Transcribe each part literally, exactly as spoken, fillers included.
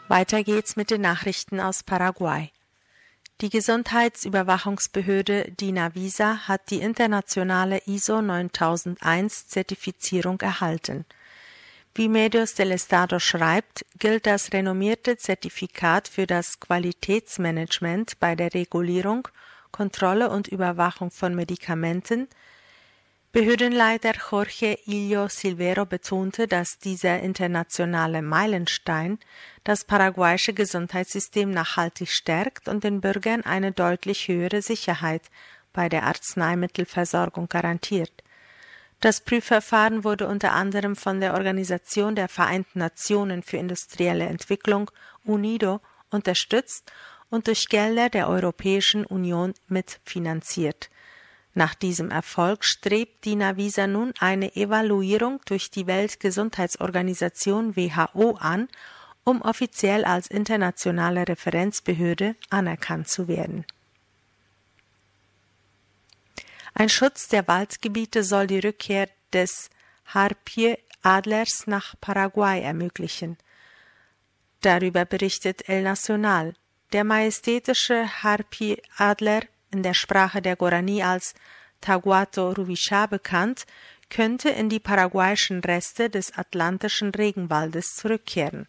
Weiter geht's mit den Nachrichten aus Paraguay. Die Gesundheitsüberwachungsbehörde DINAVISA hat die internationale I S O neuntausend-eins Zertifizierung erhalten. Wie Medios del Estado schreibt, gilt das renommierte Zertifikat für das Qualitätsmanagement bei der Regulierung, Kontrolle und Überwachung von Medikamenten. Behördenleiter Jorge Illo Silvero betonte, dass dieser internationale Meilenstein das paraguayische Gesundheitssystem nachhaltig stärkt und den Bürgern eine deutlich höhere Sicherheit bei der Arzneimittelversorgung garantiert. Das Prüfverfahren wurde unter anderem von der Organisation der Vereinten Nationen für industrielle Entwicklung UNIDO unterstützt und durch Gelder der Europäischen Union mitfinanziert. Nach diesem Erfolg strebt DINAVISA nun eine Evaluierung durch die Weltgesundheitsorganisation W H O an, um offiziell als internationale Referenzbehörde anerkannt zu werden. Ein Schutz der Waldgebiete soll die Rückkehr des Harpyie-Adlers nach Paraguay ermöglichen. Darüber berichtet El Nacional. Der majestätische Harpyie-Adler, in der Sprache der Guarani als Taguato rubichá bekannt, könnte in die paraguayischen Reste des atlantischen Regenwaldes zurückkehren.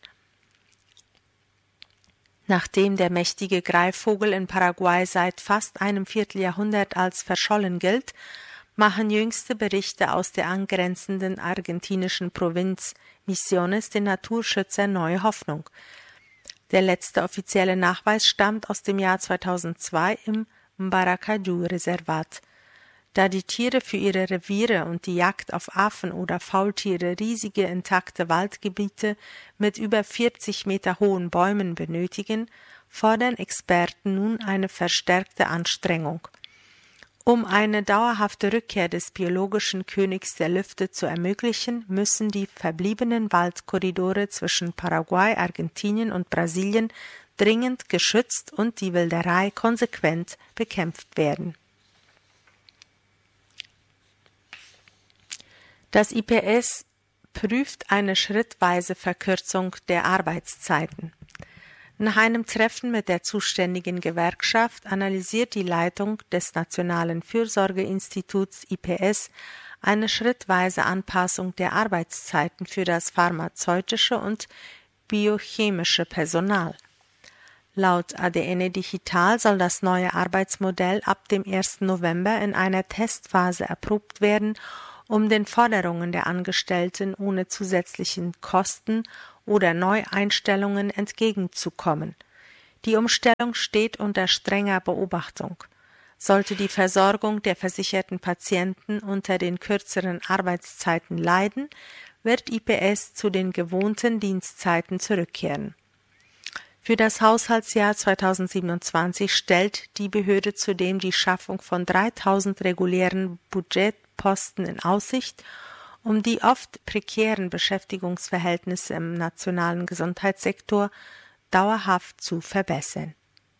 Nachdem der mächtige Greifvogel in Paraguay seit fast einem Vierteljahrhundert als verschollen gilt, machen jüngste Berichte aus der angrenzenden argentinischen Provinz Misiones den Naturschützern neue Hoffnung. Der letzte offizielle Nachweis stammt aus dem Jahr zweitausendzwei im Mbaracaju-Reservat. Da die Tiere für ihre Reviere und die Jagd auf Affen oder Faultiere riesige intakte Waldgebiete mit über vierzig Meter hohen Bäumen benötigen, fordern Experten nun eine verstärkte Anstrengung. Um eine dauerhafte Rückkehr des biologischen Königs der Lüfte zu ermöglichen, müssen die verbliebenen Waldkorridore zwischen Paraguay, Argentinien und Brasilien dringend geschützt und die Wilderei konsequent bekämpft werden. Das I P S prüft eine schrittweise Verkürzung der Arbeitszeiten. Nach einem Treffen mit der zuständigen Gewerkschaft analysiert die Leitung des Nationalen Fürsorgeinstituts I P S eine schrittweise Anpassung der Arbeitszeiten für das pharmazeutische und biochemische Personal. Laut A D N Digital soll das neue Arbeitsmodell ab dem ersten November in einer Testphase erprobt werden, um den Forderungen der Angestellten ohne zusätzlichen Kosten oder Neueinstellungen entgegenzukommen. Die Umstellung steht unter strenger Beobachtung. Sollte die Versorgung der versicherten Patienten unter den kürzeren Arbeitszeiten leiden, wird I P S zu den gewohnten Dienstzeiten zurückkehren. Für das Haushaltsjahr zweitausendsiebenundzwanzig stellt die Behörde zudem die Schaffung von dreitausend regulären Budgetposten in Aussicht, um die oft prekären Beschäftigungsverhältnisse im nationalen Gesundheitssektor dauerhaft zu verbessern.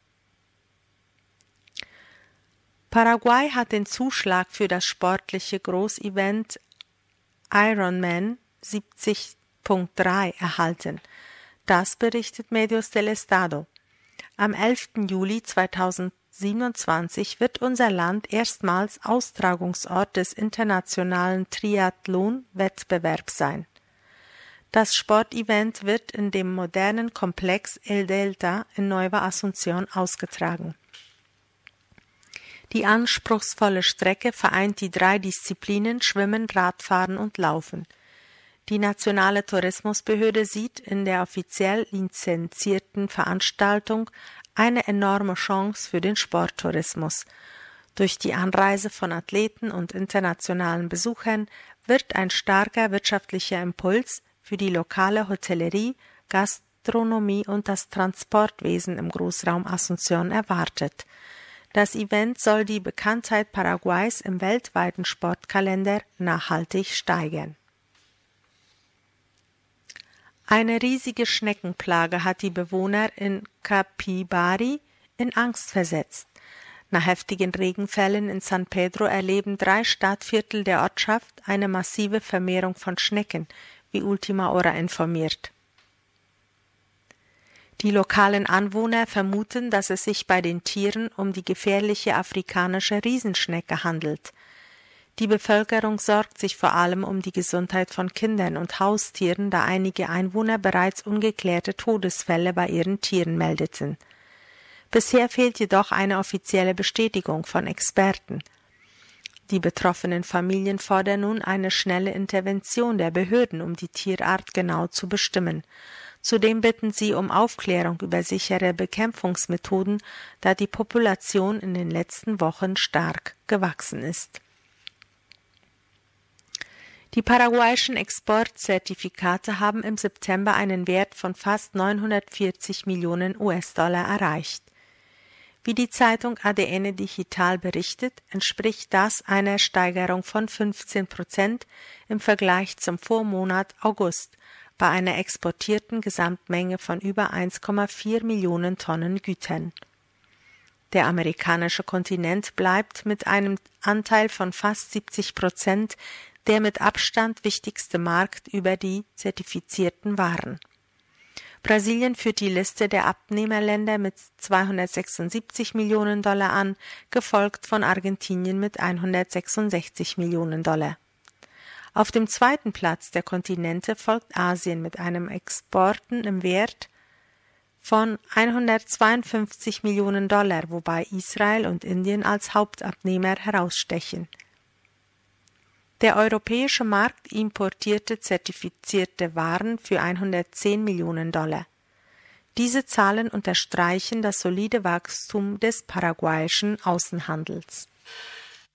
Paraguay hat den Zuschlag für das sportliche Großevent Ironman siebzig Punkt drei erhalten. Das berichtet Medios del Estado. Am elften Juli zweitausendsiebenundzwanzig wird unser Land erstmals Austragungsort des internationalen Triathlon-Wettbewerbs sein. Das Sportevent wird in dem modernen Komplex El Delta in Nueva Asunción ausgetragen. Die anspruchsvolle Strecke vereint die drei Disziplinen Schwimmen, Radfahren und Laufen. Die nationale Tourismusbehörde sieht in der offiziell lizenzierten Veranstaltung eine enorme Chance für den Sporttourismus. Durch die Anreise von Athleten und internationalen Besuchern wird ein starker wirtschaftlicher Impuls für die lokale Hotellerie, Gastronomie und das Transportwesen im Großraum Asunción erwartet. Das Event soll die Bekanntheit Paraguays im weltweiten Sportkalender nachhaltig steigern. Eine riesige Schneckenplage hat die Bewohner in Capibari in Angst versetzt. Nach heftigen Regenfällen in San Pedro erleben drei Stadtviertel der Ortschaft eine massive Vermehrung von Schnecken, wie Ultima Hora informiert. Die lokalen Anwohner vermuten, dass es sich bei den Tieren um die gefährliche afrikanische Riesenschnecke handelt. Die Bevölkerung sorgt sich vor allem um die Gesundheit von Kindern und Haustieren, da einige Einwohner bereits ungeklärte Todesfälle bei ihren Tieren meldeten. Bisher fehlt jedoch eine offizielle Bestätigung von Experten. Die betroffenen Familien fordern nun eine schnelle Intervention der Behörden, um die Tierart genau zu bestimmen. Zudem bitten sie um Aufklärung über sichere Bekämpfungsmethoden, da die Population in den letzten Wochen stark gewachsen ist. Die paraguayischen Exportzertifikate haben im September einen Wert von fast neunhundertvierzig Millionen U S-Dollar erreicht. Wie die Zeitung A D N Digital berichtet, entspricht das einer Steigerung von fünfzehn Prozent im Vergleich zum Vormonat August bei einer exportierten Gesamtmenge von über eins Komma vier Millionen Tonnen Gütern. Der amerikanische Kontinent bleibt mit einem Anteil von fast siebzig Prozent der mit Abstand wichtigste Markt über die zertifizierten Waren. Brasilien führt die Liste der Abnehmerländer mit zweihundertsechsundsiebzig Millionen Dollar an, gefolgt von Argentinien mit hundertsechsundsechzig Millionen Dollar. Auf dem zweiten Platz der Kontinente folgt Asien mit einem Exporten im Wert von hundertzweiundfünfzig Millionen Dollar, wobei Israel und Indien als Hauptabnehmer herausstechen. Der europäische Markt importierte zertifizierte Waren für hundertzehn Millionen Dollar. Diese Zahlen unterstreichen das solide Wachstum des paraguayischen Außenhandels.